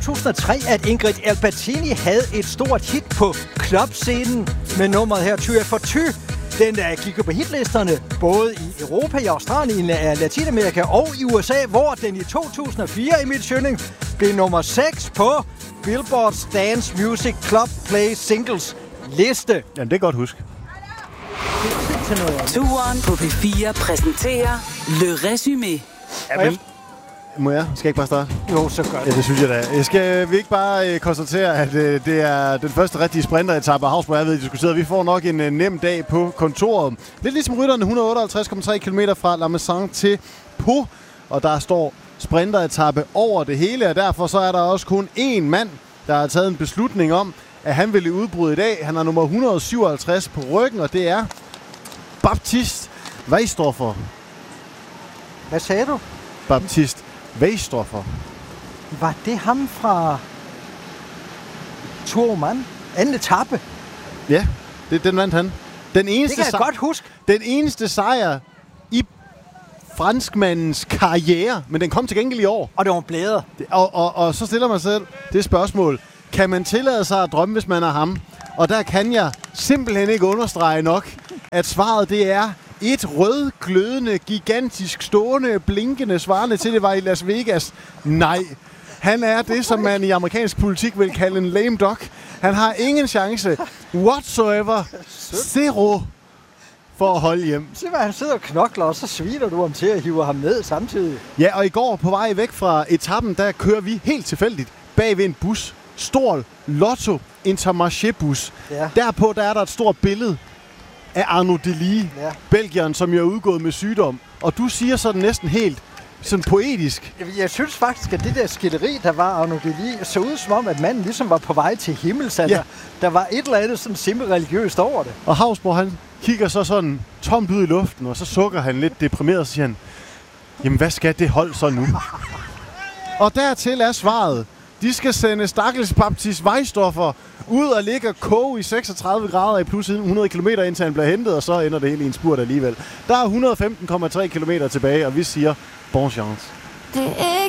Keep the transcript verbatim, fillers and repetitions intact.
to tusind og tre, at Ingrid Albertini havde et stort hit på clubscenen med nummeret her, Ty for Ty. Den der gik jo på hitlisterne, både i Europa, i Australien, i Latinamerika og i U S A, hvor den i to tusind og fire, Emil Schønning, blev nummer seks på Billboard's Dance Music Club Play Singles liste. Jamen, det er godt husk. Turen på P fire præsenterer Le Résumé. Ja, men, må jeg? Skal jeg ikke bare starte? Jo, så godt. Ja, det synes jeg da. Jeg skal vi ikke bare øh, konstatere, at øh, det er den første rigtige sprinteretappe af Havsborg, jeg ved, diskuteret. Vi får nok en øh, nem dag på kontoret. Lidt ligesom rytterne, et hundrede og otteoghalvtreds komma tre kilometer fra La Maison til Pau. Og der står sprinteretappe over det hele, og derfor så er der også kun én mand, der har taget en beslutning om, at han vil i udbrud i dag. Han er nummer et hundrede og syvoghalvtreds på ryggen, og det er Baptiste Weisdorfer. Hvad sagde du? Baptiste Weisdorfer. Var det ham fra Tour Oman? Anden etape? Ja, det, den vandt han. Den eneste det kan jeg sej- godt huske. Den eneste sejr i franskmandens karriere, men den kom til gengæld i år. Og det var blæder. Og, og, og så stiller man selv det spørgsmål. Kan man tillade sig at drømme, hvis man er ham? Og der kan jeg simpelthen ikke understrege nok, at svaret det er et rød, glødende, gigantisk, stående, blinkende, svarende til, det var i Las Vegas. Nej, han er det, som man i amerikansk politik vil kalde en lame duck. Han har ingen chance whatsoever. Zero for at holde hjem. Se, hvad han sidder og knokler, og så sviner du ham til at hive ham ned samtidig. Ja, og i går på vej væk fra etappen, der kører vi helt tilfældigt bag ved en bus. Stor Lotto Intermarché-bus. Ja. Derpå der er der et stort billede af Arnaud Delis, Ja. belgieren, som jo er udgået med sygdom. Og du siger sådan næsten helt sådan poetisk. Jeg, jeg synes faktisk, at det der skilderi, der var Arnaud Delis, så ud som om, at manden ligesom var på vej til himmels. Altså, Ja. der var et eller andet sådan simpelthen religiøst over det. Og Havsborg, han kigger så sådan tomt ud i luften, og så sukker han lidt deprimeret, og siger han, jamen hvad skal det hold så nu? Og dertil er svaret, de skal sende stakkels Baptiste Weisdorfer ud og ligge og koge i seksogtredive grader i plus hundrede kilometer, indtil han bliver hentet, og så ender det hele i en spurt alligevel. Der er et hundrede og femten komma tre kilometer tilbage, og vi siger bon chance. Det er